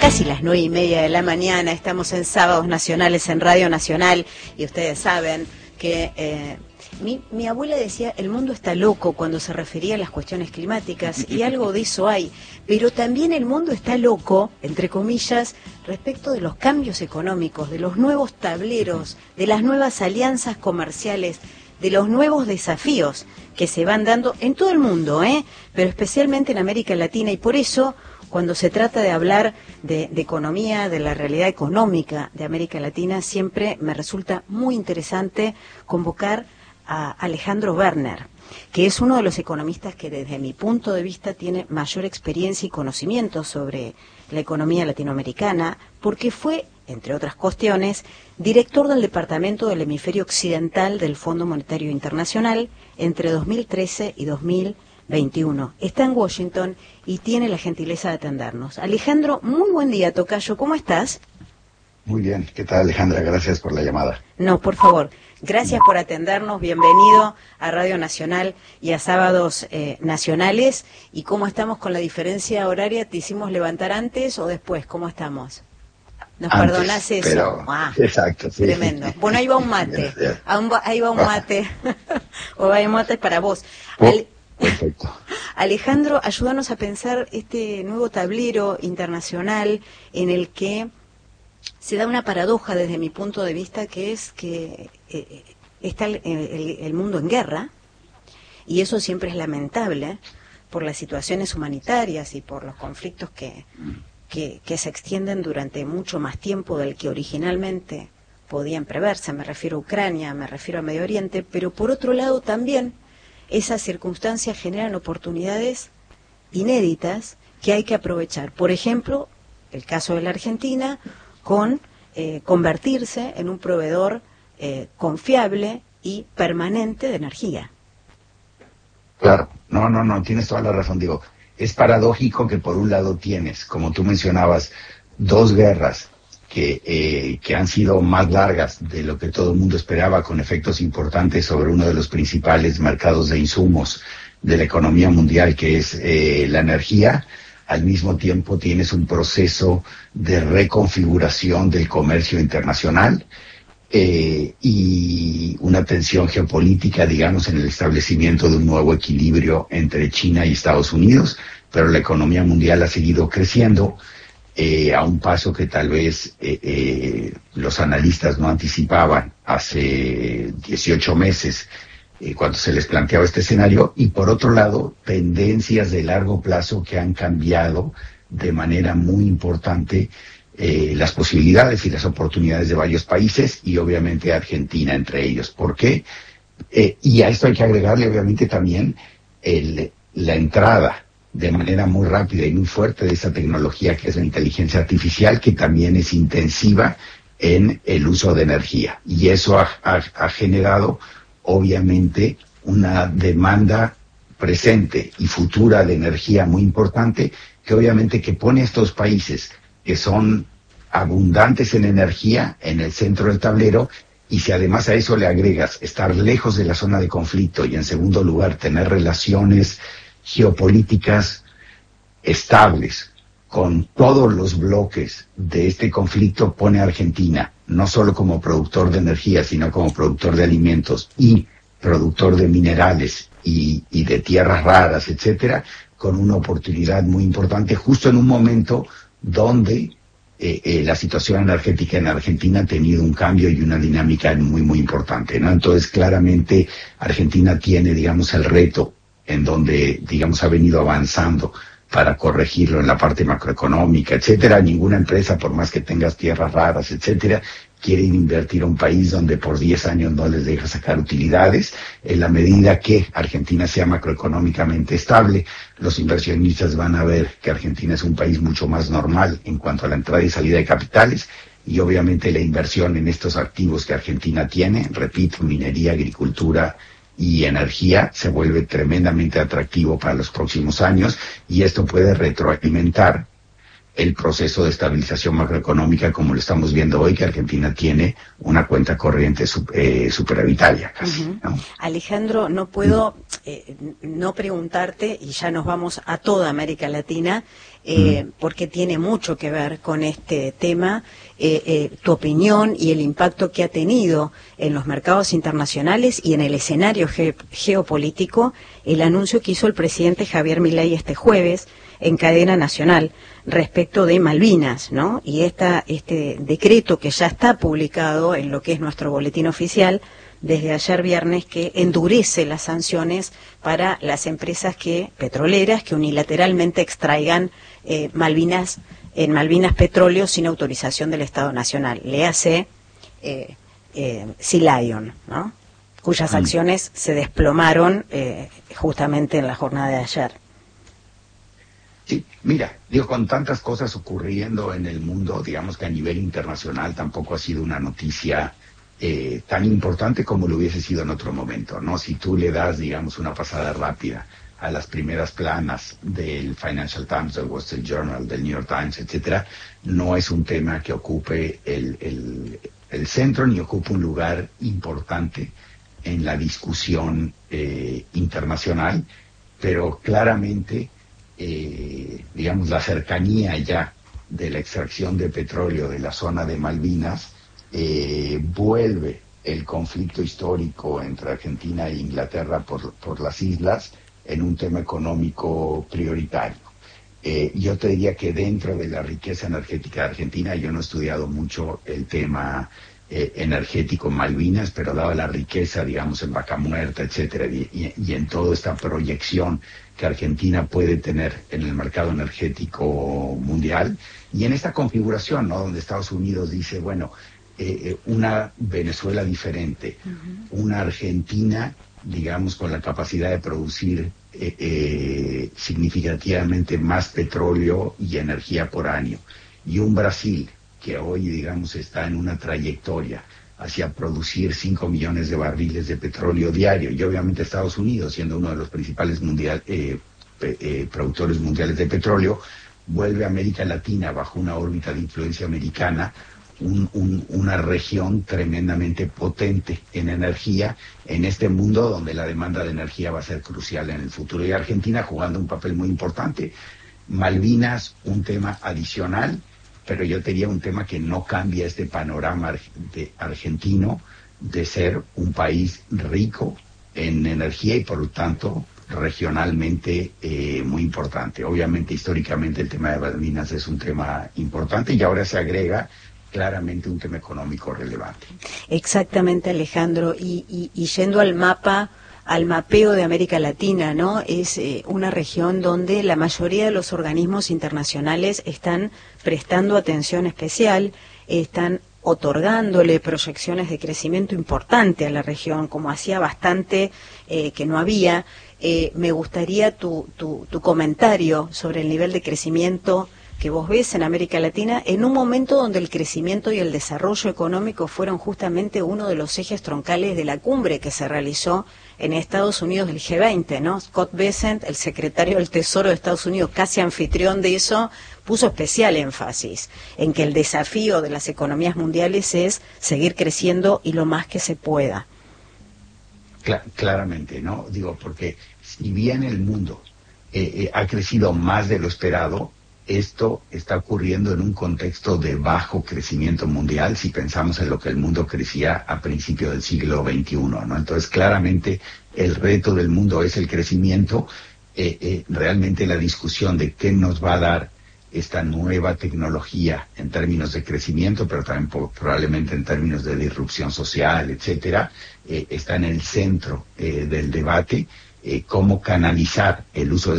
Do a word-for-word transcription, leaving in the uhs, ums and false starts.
casi las nueve y media de la mañana, estamos en Sábados Nacionales en Radio Nacional y ustedes saben que eh, mi, mi abuela decía el mundo está loco cuando se refería a las cuestiones climáticas y algo de eso hay, pero también el mundo está loco, entre comillas, respecto de los cambios económicos, de los nuevos tableros, de las nuevas alianzas comerciales, de los nuevos desafíos que se van dando en todo el mundo, ¿eh? Pero especialmente en América Latina, y por eso cuando se trata de hablar de, de economía, de la realidad económica de América Latina, siempre me resulta muy interesante convocar a Alejandro Werner, que es uno de los economistas que desde mi punto de vista tiene mayor experiencia y conocimiento sobre la economía latinoamericana, porque fue, entre otras cuestiones, director del Departamento del Hemisferio Occidental del Fondo Monetario Internacional entre dos mil trece y dos mil veintiuno. Está en Washington y tiene la gentileza de atendernos. Alejandro, muy buen día, tocayo, ¿cómo estás? Muy bien, ¿qué tal, Alejandra? Gracias por la llamada. No, por favor, gracias por atendernos, bienvenido a Radio Nacional y a Sábados eh, Nacionales. ¿Y cómo estamos con la diferencia horaria? ¿Te hicimos levantar antes o después? ¿Cómo estamos? ¿Nos Antes, perdonás eso? Pero, ah, exacto, sí. Tremendo. Bueno, ahí va un mate, ahí va un mate, o hay mate para vos. Oh, Ale... Perfecto. Alejandro, ayúdanos a pensar este nuevo tablero internacional en el que se da una paradoja desde mi punto de vista, que es que eh, está el, el, el mundo en guerra, y eso siempre es lamentable por las situaciones humanitarias y por los conflictos que, que, que se extienden durante mucho más tiempo del que originalmente podían preverse. Me refiero a Ucrania, me refiero a Medio Oriente, pero por otro lado también esas circunstancias generan oportunidades inéditas que hay que aprovechar. Por ejemplo, el caso de la Argentina, con eh, convertirse en un proveedor eh, confiable y permanente de energía. Claro, no, no, no, tienes toda la razón, digo, es paradójico que por un lado tienes, como tú mencionabas, dos guerras que, eh, que han sido más largas de lo que todo el mundo esperaba, con efectos importantes sobre uno de los principales mercados de insumos de la economía mundial, que es eh, la energía. Al mismo tiempo tienes un proceso de reconfiguración del comercio internacional eh, y una tensión geopolítica, digamos, en el establecimiento de un nuevo equilibrio entre China y Estados Unidos, pero la economía mundial ha seguido creciendo eh, a un paso que tal vez eh, eh, los analistas no anticipaban hace dieciocho meses, cuando se les planteaba este escenario, y por otro lado, tendencias de largo plazo que han cambiado de manera muy importante eh, las posibilidades y las oportunidades de varios países, y obviamente Argentina entre ellos. ¿Por qué? Eh, y a esto hay que agregarle obviamente también el, la entrada de manera muy rápida y muy fuerte de esa tecnología que es la inteligencia artificial, que también es intensiva en el uso de energía. Y eso ha, ha, ha generado obviamente una demanda presente y futura de energía muy importante, que obviamente que pone a estos países que son abundantes en energía en el centro del tablero, y si además a eso le agregas estar lejos de la zona de conflicto y en segundo lugar tener relaciones geopolíticas estables con todos los bloques de este conflicto, pone a Argentina no solo como productor de energía, sino como productor de alimentos y productor de minerales y, y de tierras raras, etcétera, con una oportunidad muy importante justo en un momento donde eh, eh, la situación energética en Argentina ha tenido un cambio y una dinámica muy, muy importante, ¿no? Entonces, claramente, Argentina tiene, digamos, el reto en donde, digamos, ha venido avanzando para corregirlo en la parte macroeconómica, etcétera. Ninguna empresa, por más que tengas tierras raras, etcétera, quiere invertir a un país donde por diez años no les deja sacar utilidades. En la medida que Argentina sea macroeconómicamente estable, los inversionistas van a ver que Argentina es un país mucho más normal en cuanto a la entrada y salida de capitales, y obviamente la inversión en estos activos que Argentina tiene, repito, minería, agricultura y energía, se vuelve tremendamente atractivo para los próximos años, y esto puede retroalimentar el proceso de estabilización macroeconómica como lo estamos viendo hoy, que Argentina tiene una cuenta corriente eh, superavitaria casi, uh-huh. ¿no? Alejandro, no puedo eh, no preguntarte, y ya nos vamos a toda América Latina, eh, mm. porque tiene mucho que ver con este tema, eh, eh, tu opinión y el impacto que ha tenido en los mercados internacionales y en el escenario ge geopolítico el anuncio que hizo el presidente Javier Milei este jueves en cadena nacional respecto de Malvinas, ¿no? Y esta, este decreto que ya está publicado en lo que es nuestro boletín oficial desde ayer viernes, que endurece las sanciones para las empresas que petroleras que unilateralmente extraigan eh, Malvinas en Malvinas petróleo sin autorización del Estado Nacional. Le hace eh, eh, Sea Lion, ¿no? Cuyas acciones se desplomaron eh, justamente en la jornada de ayer. Sí, mira, digo, con tantas cosas ocurriendo en el mundo, digamos que a nivel internacional tampoco ha sido una noticia eh, tan importante como lo hubiese sido en otro momento, ¿no? Si tú le das, digamos, una pasada rápida a las primeras planas del Financial Times, del Wall Street Journal, del New York Times, etcétera, no es un tema que ocupe el, el, el centro ni ocupa un lugar importante en la discusión eh, internacional, pero claramente Eh, digamos, la cercanía ya de la extracción de petróleo de la zona de Malvinas eh, vuelve el conflicto histórico entre Argentina e Inglaterra por, por las islas en un tema económico prioritario. Eh, yo te diría que dentro de la riqueza energética de Argentina, yo no he estudiado mucho el tema eh, energético en Malvinas, pero dada la riqueza, digamos, en Vaca Muerta, etcétera, y, y, y en toda esta proyección que Argentina puede tener en el mercado energético mundial, y en esta configuración, ¿no?, donde Estados Unidos dice, bueno, eh, una Venezuela diferente, uh-huh. una Argentina, digamos, con la capacidad de producir eh, eh, significativamente más petróleo y energía por año, y un Brasil que hoy, digamos, está en una trayectoria hacia producir cinco millones de barriles de petróleo diario, y obviamente Estados Unidos, siendo uno de los principales mundial, eh, eh, productores mundiales de petróleo, vuelve a América Latina bajo una órbita de influencia americana, un, un, una región tremendamente potente en energía, en este mundo donde la demanda de energía va a ser crucial en el futuro, y Argentina jugando un papel muy importante. Malvinas, un tema adicional, pero yo diría un tema que no cambia este panorama de argentino de ser un país rico en energía y por lo tanto regionalmente eh, muy importante. Obviamente históricamente el tema de Malvinas es un tema importante y ahora se agrega claramente un tema económico relevante. Exactamente, Alejandro, y, y, y yendo al mapa, al mapeo de América Latina, ¿no? Es eh, una región donde la mayoría de los organismos internacionales están prestando atención especial, están otorgándole proyecciones de crecimiento importante a la región, como hacía bastante eh, que no había. Eh, me gustaría tu, tu, tu comentario sobre el nivel de crecimiento que vos ves en América Latina, en un momento donde el crecimiento y el desarrollo económico fueron justamente uno de los ejes troncales de la cumbre que se realizó en Estados Unidos del G veinte, ¿no? Scott Bessent, el secretario del Tesoro de Estados Unidos, casi anfitrión de eso, puso especial énfasis en que el desafío de las economías mundiales es seguir creciendo y lo más que se pueda. Cla- claramente, ¿no? Digo, porque si bien el mundo eh, eh, ha crecido más de lo esperado, esto está ocurriendo en un contexto de bajo crecimiento mundial si pensamos en lo que el mundo crecía a principios del siglo veintiuno, ¿no? Entonces, claramente, el reto del mundo es el crecimiento. Eh, eh, realmente la discusión de qué nos va a dar esta nueva tecnología en términos de crecimiento, pero también por, probablemente en términos de disrupción social, etcétera, eh, está en el centro eh, del debate. Eh, cómo canalizar el uso de